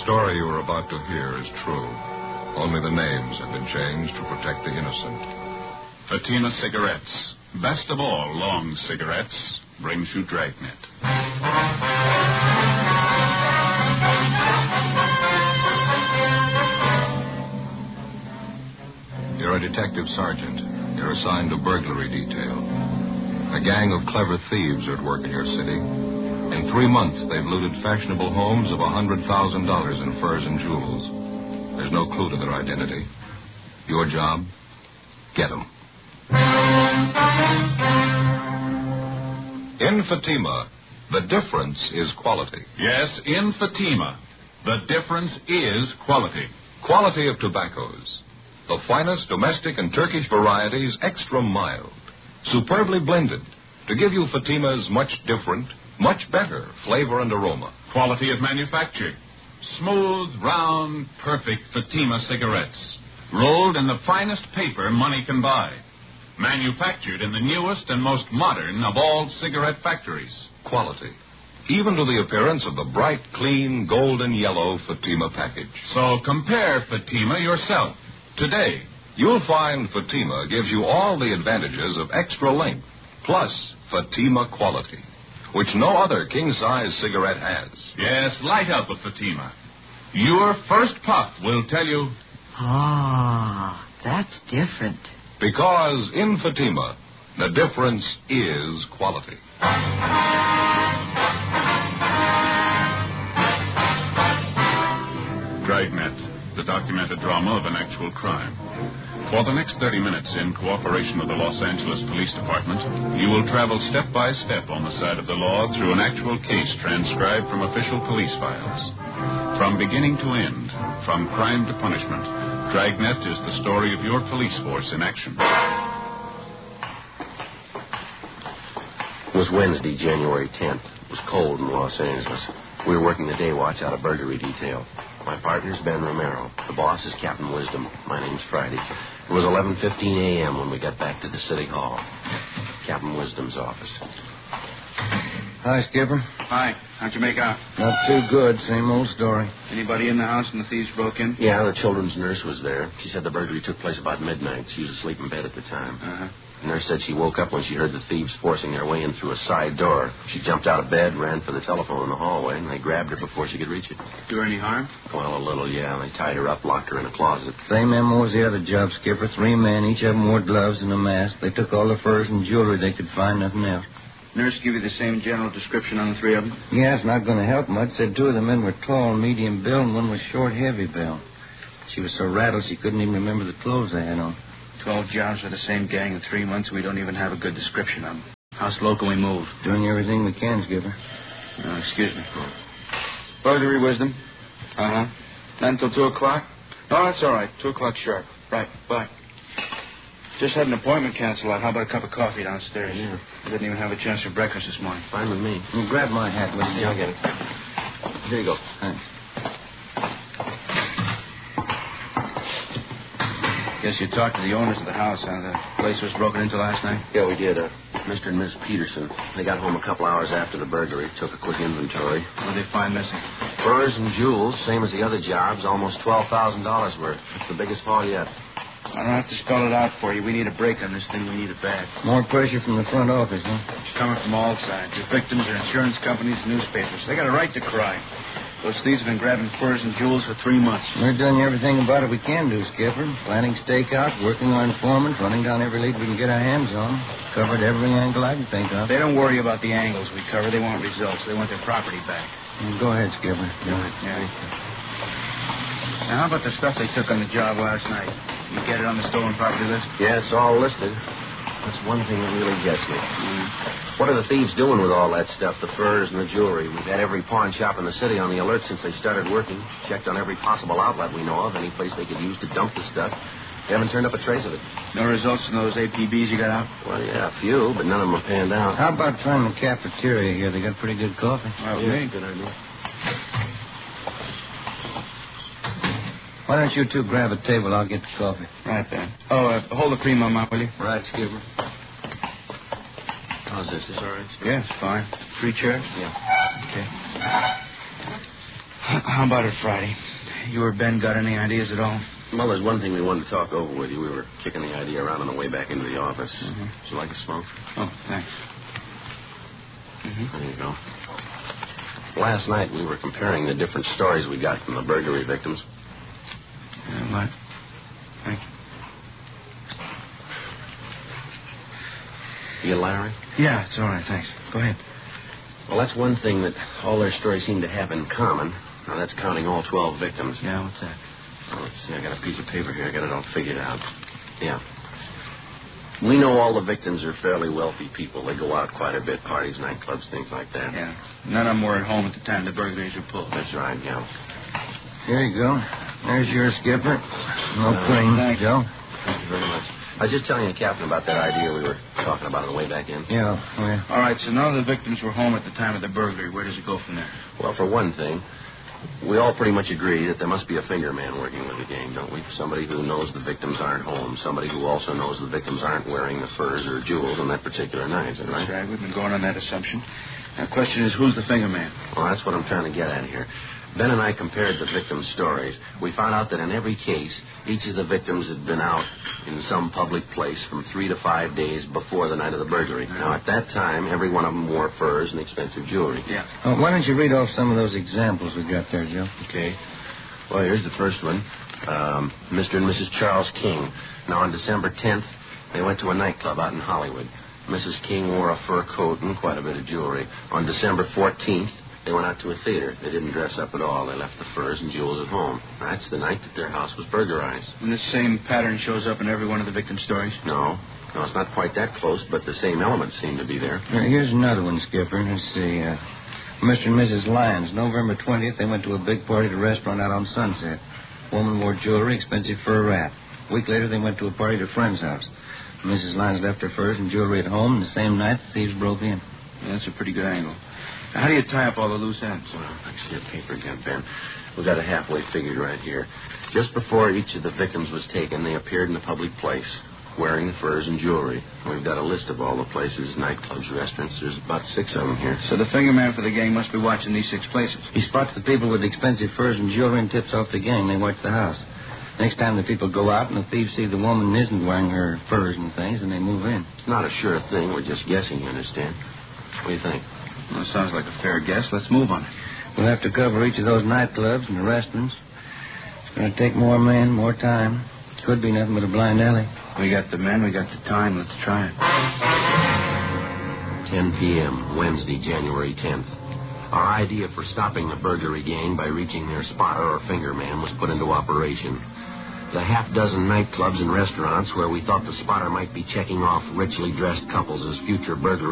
story you are about to hear is true. Only the names have been changed to protect the innocent. Fatima Cigarettes, best of all long cigarettes, brings you Dragnet. You're a detective sergeant. You're assigned to burglary detail. A gang of clever thieves are at work in your city. In 3 months, they've looted fashionable homes of $100,000 in furs and jewels. There's no clue to their identity. Your job? Get them. In Fatima, the difference is quality. Yes, in Fatima, the difference is quality. Quality of tobaccos. The finest domestic and Turkish varieties, extra mild, superbly blended, to give you Fatima's much different, much better flavor and aroma. Quality of manufacture. Smooth, round, perfect Fatima cigarettes. Rolled in the finest paper money can buy. Manufactured in the newest and most modern of all cigarette factories. Quality. Even to the appearance of the bright, clean, golden yellow Fatima package. So compare Fatima yourself today. You'll find Fatima gives you all the advantages of extra length, plus Fatima quality, which no other king-size cigarette has. Yes, light up a Fatima. Your first puff will tell you... Ah, that's different. Because in Fatima, the difference is quality. Dragnet, the documented drama of an actual crime. For the next 30 minutes, in cooperation with the Los Angeles Police Department, you will travel step by step on the side of the law through an actual case transcribed from official police files. From beginning to end, from crime to punishment, Dragnet is the story of your police force in action. It was Wednesday, January 10th. It was cold in Los Angeles. We were working the day watch out of burglary detail. My partner's Ben Romero. The boss is Captain Wisdom. My name's Friday. It was 11:15 a.m. when we got back to the city hall. Captain Wisdom's office. Hi, Skipper. Hi. How'd you make out? Not too good. Same old story. Anybody in the house when the thieves broke in? Yeah, the children's nurse was there. She said the burglary took place about midnight. She was asleep in bed at the time. Uh-huh. The nurse said she woke up when she heard the thieves forcing their way in through a side door. She jumped out of bed, ran for the telephone in the hallway, and they grabbed her before she could reach it. Do her any harm? Well, a little, yeah. They tied her up, locked her in a closet. Same MO as the other job, Skipper. 3 men, each of them wore gloves and a mask. They took all the furs and jewelry they could find, nothing else. Nurse give you the same general description on the 3 of them? Yeah, it's not going to help much. Said 2 of the men were tall, medium build, and one was short, heavy build. She was so rattled she couldn't even remember the clothes they had on. 12 jobs for the same gang in 3 months. We don't even have a good description of them. How slow can we move? Doing everything we can, Skipper. Excuse me. Burglary, Wisdom? Uh-huh. Not until 2 o'clock? Oh, that's all right. 2 o'clock sharp. Right. Bye. Just had an appointment canceled out. How about a cup of coffee downstairs? Yeah. I didn't even have a chance for breakfast this morning. Fine with me. You grab my hat, will you? Yeah, I'll get it. Here you go. Thanks. Guess you talked to the owners of the house, huh? The place was broken into last night? Yeah, we did. Mr. and Miss Peterson. They got home a couple hours after the burglary, took a quick inventory. What did they find missing? Furs and jewels, same as the other jobs, almost $12,000 worth. It's the biggest haul yet. I don't have to spell it out for you. We need a break on this thing. We need it bad. More pressure from the front office, huh? It's coming from all sides. The victims are insurance companies and newspapers. They got a right to cry. Those thieves have been grabbing furs and jewels for 3 months. We're doing everything about it we can do, Skipper. Planning stakeouts, working on informants, running down every lead we can get our hands on. Covered every angle I can think of. They don't worry about the angles we cover. They want results. They want their property back. Go ahead, Skipper. Yeah. Now, how about the stuff they took on the job last night? You get it on the stolen property list? Yeah, it's all listed. That's one thing that really gets me. What are the thieves doing with all that stuff, the furs and the jewelry? We've had every pawn shop in the city on the alert since they started working. Checked on every possible outlet we know of, any place they could use to dump the stuff. They haven't turned up a trace of it. No results from those APBs you got out? Well, yeah, a few, but none of them have panned out. How about trying the cafeteria here? They got pretty good coffee. Well, yeah, good idea. Why don't you 2 grab a table? I'll get the coffee. Right there. Oh, hold the cream on, Mom, will you? Right, Skipper. How's this? Is all right? Yeah, it's fine. 3 chairs? Yeah. Okay. How about it Friday? You or Ben got any ideas at all? Well, there's one thing we wanted to talk over with you. We were kicking the idea around on the way back into the office. Mm-hmm. Would you like a smoke? Oh, thanks. There you go. Last night we were comparing the different stories we got from the burglary victims. What? Thank you. You get Larry? Yeah, it's all right, thanks. Go ahead. Well, that's one thing that all their stories seem to have in common. Now, that's counting all 12 victims. Yeah, what's that? Well, let's see. I got a piece of paper here. I got it all figured out. Yeah. We know all the victims are fairly wealthy people. They go out quite a bit, parties, nightclubs, things like that. Yeah. None of them were at home at the time the burglaries were pulled. That's right, yeah. Here you go. There's your Skipper. No claims, thanks. Joe. Thank you very much. I was just telling the captain about that idea we were talking about on the way back in. Yeah, well. All right, so none of the victims were home at the time of the burglary. Where does it go from there? Well, for one thing, we all pretty much agree that there must be a finger man working with the gang, don't we? Somebody who knows the victims aren't home. Somebody who also knows the victims aren't wearing the furs or jewels on that particular night, is that right? That's right. We've been going on that assumption. Now, the question is, who's the finger man? Well, that's what I'm trying to get at here. Ben and I compared the victims' stories. We found out that in every case, each of the victims had been out in some public place from 3 to 5 days before the night of the burglary. Now, at that time, every one of them wore furs and expensive jewelry. Yeah. Why don't you read off some of those examples we got there, Joe? Okay. Well, here's the first one. Mr. and Mrs. Charles King. Now, on December 10th, they went to a nightclub out in Hollywood. Mrs. King wore a fur coat and quite a bit of jewelry. On December 14th, they went out to a theater. They didn't dress up at all. They left the furs and jewels at home. That's the night that their house was burglarized. And this same pattern shows up in every one of the victims' stories? No, it's not quite that close, but the same elements seem to be there. Here's another one, Skipper. Let's see. Mr. and Mrs. Lyons. November 20th, they went to a big party at a restaurant out on Sunset. Woman wore jewelry, expensive fur wrap. A week later, they went to a party at a friend's house. Mrs. Lyons left her furs and jewelry at home, and the same night, the thieves broke in. Yeah, that's a pretty good angle. Now, how do you tie up all the loose ends? Well, I see a paper again, Ben. We got it halfway figured right here. Just before each of the victims was taken, they appeared in a public place, wearing the furs and jewelry. We've got a list of all the places, nightclubs, restaurants. There's about 6 of them here. So the finger man for the gang must be watching these 6 places. He spots the people with expensive furs and jewelry and tips off the gang. They watch the house. Next time the people go out and the thieves see the woman isn't wearing her furs and things, and they move in. It's not a sure thing. We're just guessing, you understand? What do you think? Well, it sounds like a fair guess. Let's move on it. We'll have to cover each of those nightclubs and the restaurants. It's going to take more men, more time. Could be nothing but a blind alley. We got the men, we got the time. Let's try it. 10 p.m., Wednesday, January 10th. Our idea for stopping the burglary gang by reaching their spotter or finger man was put into operation. The half-dozen nightclubs and restaurants where we thought the spotter might be checking off richly dressed couples as future burglary